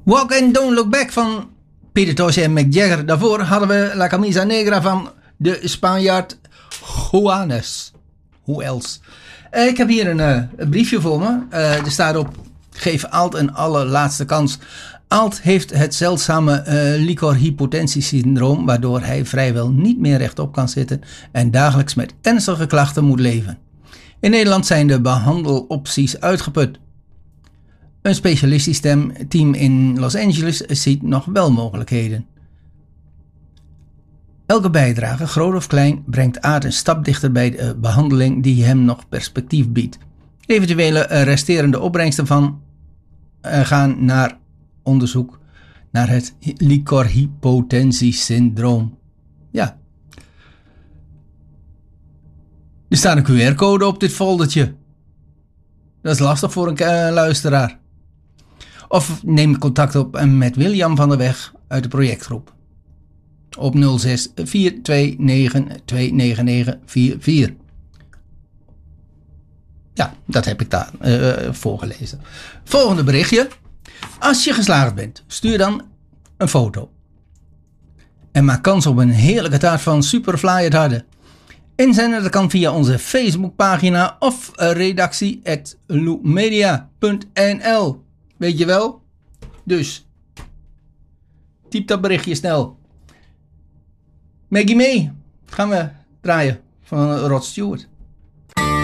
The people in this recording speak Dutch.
Walk and Don't Look Back van Peter Tosh en Mick Jagger. Daarvoor hadden we La Camisa Negra van de Spanjaard Juanes. Who else? Ik heb hier een briefje voor me. Er staat op: geef Alt een allerlaatste kans. Alt heeft het zeldzame liquorhypotentiesyndroom, waardoor hij vrijwel niet meer rechtop kan zitten en dagelijks met ernstige klachten moet leven. In Nederland zijn de behandelopties uitgeput. Een specialistisch team in Los Angeles ziet nog wel mogelijkheden. Elke bijdrage, groot of klein, brengt Aart een stap dichter bij de behandeling die hem nog perspectief biedt. Eventuele resterende opbrengsten van gaan naar onderzoek naar het liquorhypotentiesyndroom. Ja. Er staat een QR-code op dit foldertje. Dat is lastig voor een luisteraar. Of neem contact op met William van der Weg uit de projectgroep. Op 06 429 29944. Ja, dat heb ik daar voorgelezen. Volgende berichtje. Als je geslaagd bent, stuur dan een foto. En maak kans op een heerlijke taart van Superfly het Harde. Inzenden dat kan via onze Facebookpagina of redactie@loopmedia.nl. Weet je wel? Dus typ dat berichtje snel. Maggie May gaan we draaien van Rod Stewart.